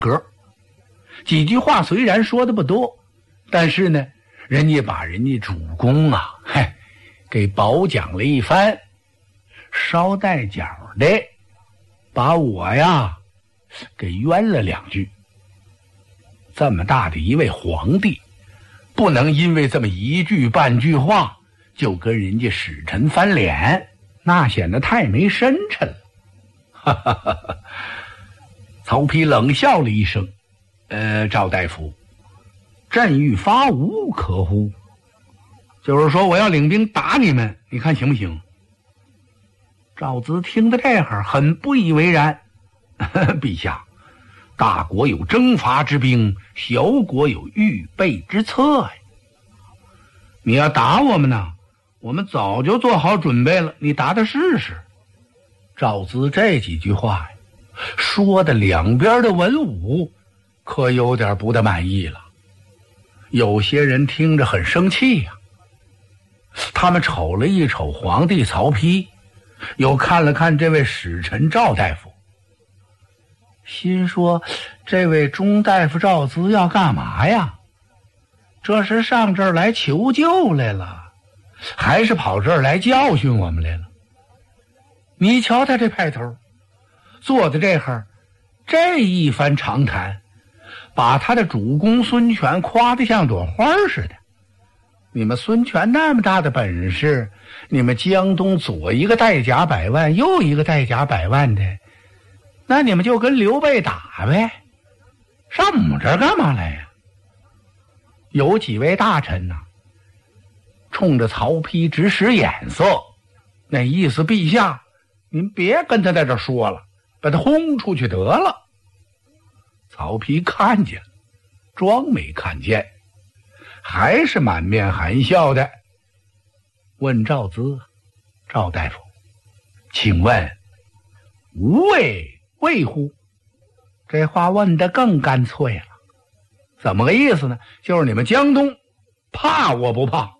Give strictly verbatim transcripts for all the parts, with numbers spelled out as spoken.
格。几句话虽然说的不多，但是呢，人家把人家主公啊，嘿，给褒奖了一番，捎带脚的把我呀给冤了两句。这么大的一位皇帝，不能因为这么一句半句话就跟人家使臣翻脸，那显得太没深沉了。哈哈哈哈！曹丕冷笑了一声：“呃，赵大夫，朕欲发吴可乎？就是说我要领兵打你们，你看行不行？”赵咨听得这会儿很不以为然：“陛下，大国有征伐之兵，小国有预备之策呀。你要打我们呢，我们早就做好准备了，你打打试试。”赵咨这几句话呀，说的两边的文武可有点不大满意了。有些人听着很生气呀、啊，他们瞅了一瞅皇帝曹丕，又看了看这位使臣赵大夫，心说这位钟大夫赵咨要干嘛呀？这是上这儿来求救来了，还是跑这儿来教训我们来了？你瞧他这派头，坐在这会儿，这一番长谈，把他的主公孙权夸得像朵花似的。你们孙权那么大的本事，你们江东左一个带甲百万，右一个带甲百万的，那你们就跟刘备打呗，上我们这儿干嘛来呀？有几位大臣呐、啊，冲着曹丕直使眼色，那意思陛下您别跟他在这说了，把他轰出去得了。曹丕看见了，装没看见，还是满面含笑的问赵咨：“赵大夫，请问无谓为乎？”这话问得更干脆了，怎么个意思呢？就是你们江东怕我不怕？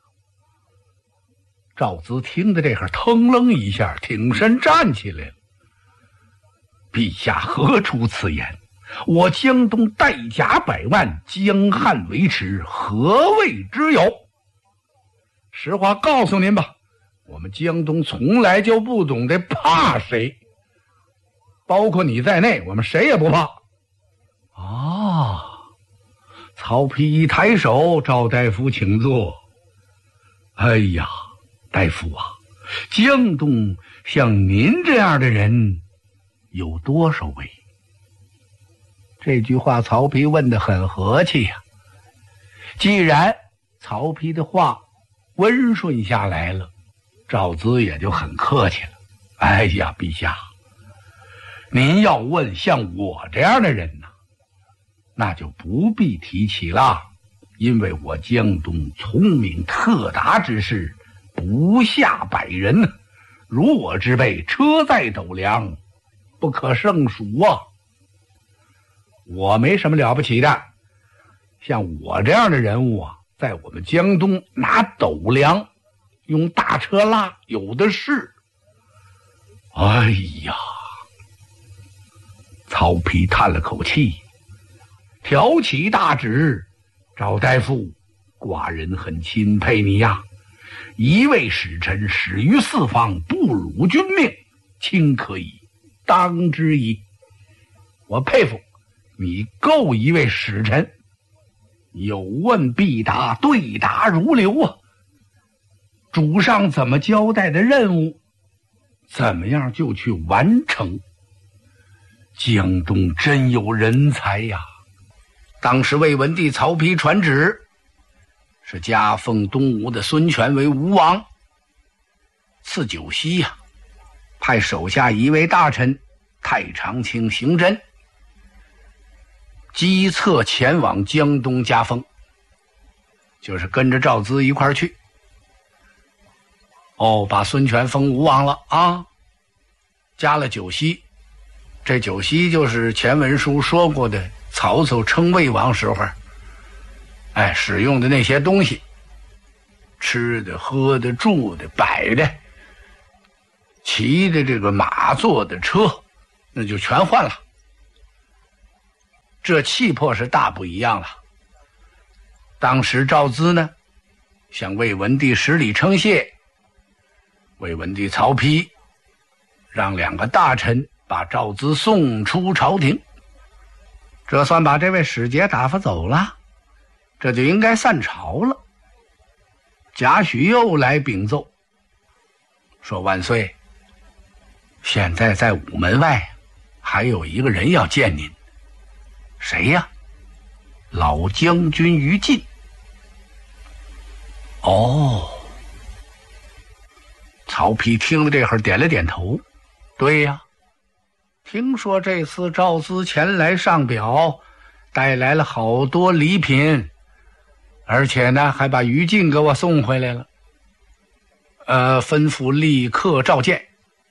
赵咨听得这会儿腾楞一下，挺身站起来了：“陛下何出此言？我江东带甲百万，江汉为耻，何谓之有？实话告诉您吧，我们江东从来就不懂得怕谁，包括你在内，我们谁也不怕。”啊！曹丕一抬手：“赵大夫请坐。”哎呀，大夫啊，江东像您这样的人有多少位？这句话曹丕问得很和气呀、啊。既然曹丕的话温顺下来了，赵咨也就很客气了：“哎呀，陛下，您要问像我这样的人呢，那就不必提起了，因为我江东聪明特达之士不下百人，如我之辈车载斗量，不可胜数啊。我没什么了不起的，像我这样的人物啊，在我们江东拿斗量用大车拉有的是。”哎呀，曹丕叹了口气，挑起大指：“赵大夫，寡人很钦佩你呀，一位使臣始于四方，不辱君命，卿可以当之矣。我佩服你，够一位使臣，有问必答，对答如流啊！主上怎么交代的任务，怎么样就去完成。江东真有人才呀！”当时魏文帝曹丕传旨，是加封东吴的孙权为吴王，赐九锡呀、啊，派手下一位大臣太常卿邢真机策前往江东加封，就是跟着赵咨一块儿去。哦，把孙权封吴王了啊，加了九锡。这九锡就是前文书说过的曹操称魏王时候，哎，使用的那些东西，吃的、喝的、住的、摆的、骑的这个马坐的车，那就全换了。 这气魄是大不一样了。当时赵咨呢向魏文帝施礼称谢，魏文帝曹丕让两个大臣把赵咨送出朝廷，这算把这位使节打发走了，这就应该散朝了。贾诩又来禀奏说，万岁，现在在午门外还有一个人要见您。谁呀？老将军于禁。哦，曹丕听了这会儿点了点头，对呀，听说这次赵咨前来上表，带来了好多礼品，而且呢还把于禁给我送回来了，呃，吩咐立刻召见，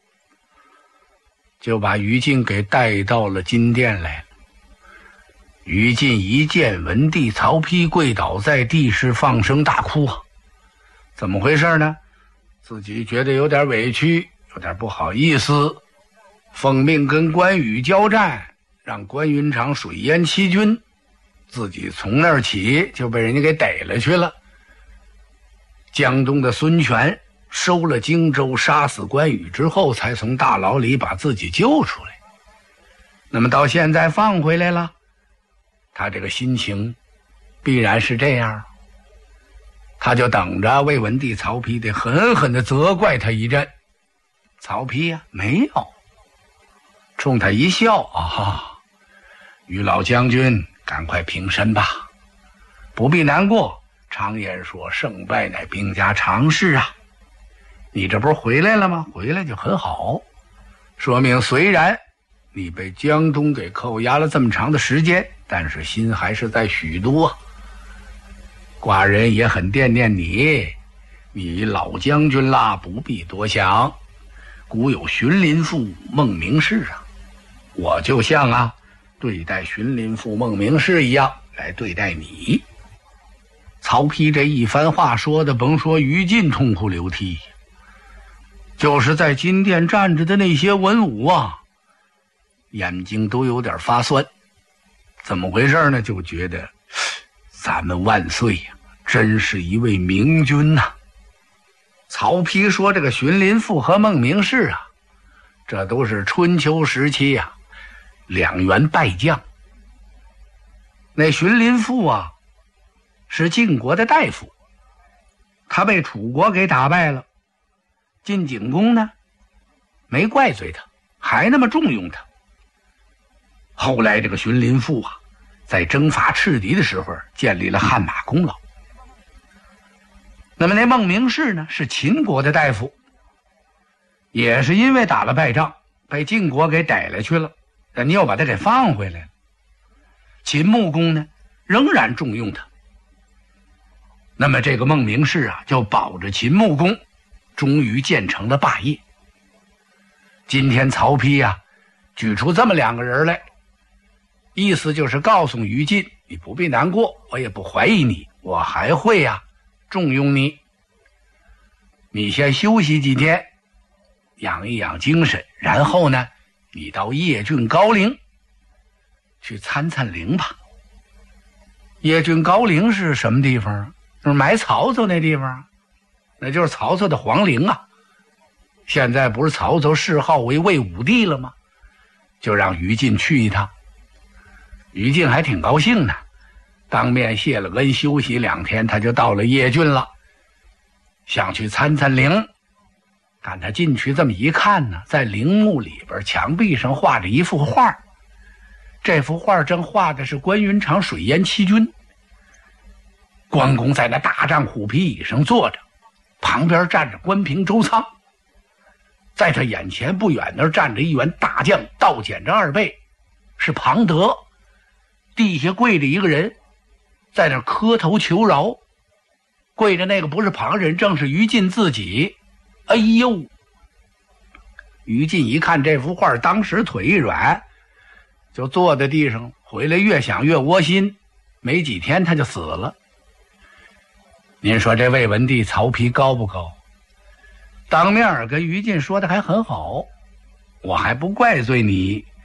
就把于禁给带到了金殿来了。于禁一见文帝曹丕，跪倒在地，是放声大哭啊！怎么回事呢？自己觉得有点委屈，有点不好意思，奉命跟关羽交战，让关云长水淹七军，自己从那儿起就被人家给逮了去了。江东的孙权收了荆州，杀死关羽之后，才从大牢里把自己救出来。那么到现在放回来了，他这个心情必然是这样，他就等着魏文帝曹丕得狠狠地责怪他一阵。曹丕呀、啊，没有，冲他一笑啊，于老将军赶快平身吧，不必难过。常言说，胜败乃兵家常事啊。你这不是回来了吗？回来就很好，说明虽然你被江东给扣押了这么长的时间，但是心还是在许都啊。寡人也很惦念你，你老将军啦，不必多想。古有荀林赋、孟明氏啊，我就像啊对待荀林赋、孟明氏一样来对待你。曹丕这一番话说的，甭说于禁痛哭流涕，就是在金殿站着的那些文武啊，眼睛都有点发酸。怎么回事呢？就觉得咱们万岁呀、啊，真是一位明君呐、啊！曹丕说这个荀林赋和孟明氏啊，这都是春秋时期呀、啊、两员败将。那荀林赋啊是晋国的大夫，他被楚国给打败了，晋景公呢没怪罪他，还那么重用他。后来这个荀林赋啊，在征伐赤狄的时候建立了汗马功劳。那么那孟明氏呢，是秦国的大夫，也是因为打了败仗，被晋国给逮了去了，人家又把他给放回来了。秦穆公呢，仍然重用他。那么这个孟明氏啊，就保着秦穆公，终于建成了霸业。今天曹丕呀、啊，举出这么两个人来，意思就是告诉于禁，你不必难过，我也不怀疑你，我还会呀、啊、重用你。你先休息几天，养一养精神，然后呢，你到邺郡高陵去参参陵吧。邺郡高陵是什么地方？就是埋曹操那地方，那就是曹操的皇陵啊。现在不是曹操谥号为魏武帝了吗？就让于禁去一趟。于禁还挺高兴的，当面谢了恩，休息两天，他就到了邺郡了，想去参参陵。但他进去这么一看呢，在陵墓里边墙壁上画着一幅画，这幅画正画的是关云长水淹七军。关公在那大帐虎皮椅上坐着，旁边站着关平、周仓，在他眼前不远那儿站着一员大将，道简着二背，是庞德，地下跪着一个人，在那磕头求饶。跪着那个不是旁人，正是于禁自己。哎呦！于禁一看这幅画，当时腿一软，就坐在地上，回来越想越窝心，没几天他就死了。您说这魏文帝曹丕高不高？当面跟于禁说的还很好，我还不怪罪你，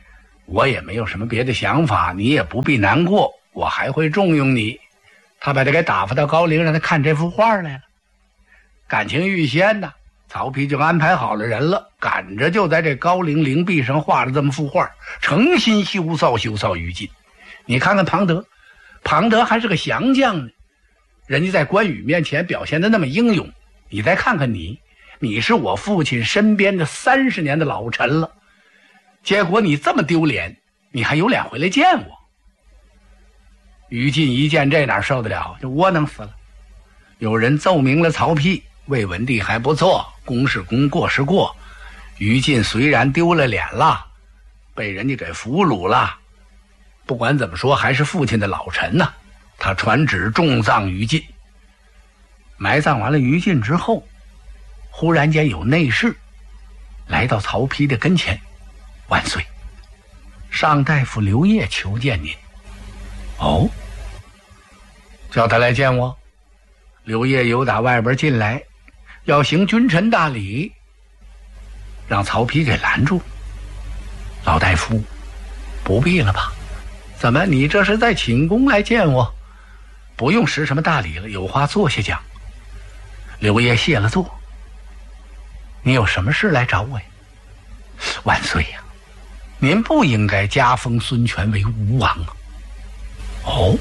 我也没有什么别的想法，你也不必难过，我还会重用你。他把他给打发到高陵，让他看这幅画来了。感情预先呢，曹丕就安排好了人了，赶着就在这高陵陵壁上画了这么幅画，诚心修缮修缮于禁。你看看庞德，庞德还是个降将呢，人家在关羽面前表现得那么英勇，你再看看你，你是我父亲身边的三十年的老臣了，结果你这么丢脸，你还有脸回来见我？于禁一见这哪受得了，就窝囊死了。有人奏明了曹丕，魏文帝还不错，功是功，过是过。于禁虽然丢了脸了，被人家给俘虏了，不管怎么说还是父亲的老臣呐、啊。他传旨重葬于禁。埋葬完了于禁之后，忽然间有内侍来到曹丕的跟前，万岁，上大夫刘烨求见您。哦，叫他来见我。刘烨由打外边进来，要行君臣大礼，让曹丕给拦住。老大夫，不必了吧？怎么，你这是在寝宫来见我？不用施什么大礼了，有话坐下讲。刘烨谢了座。你有什么事来找我呀？万岁呀、啊，您不应该加封孙权为吴王啊。哦，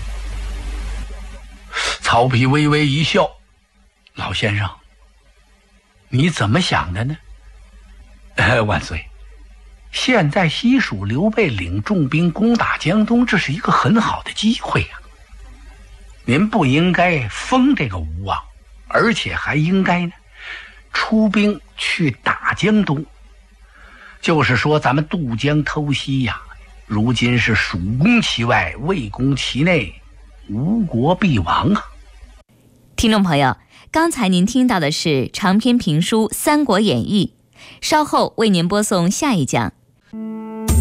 曹丕微微一笑，老先生，你怎么想的呢？呃，万岁，现在西蜀刘备领重兵攻打江东，这是一个很好的机会呀、啊。您不应该封这个吴王，而且还应该呢出兵去打江东。就是说咱们渡江偷西呀、啊，如今是蜀攻其外，魏攻其内，吴国必亡啊！ 听众朋友，刚才您听到的是长篇评书《三国演义》，稍后为您播送下一讲。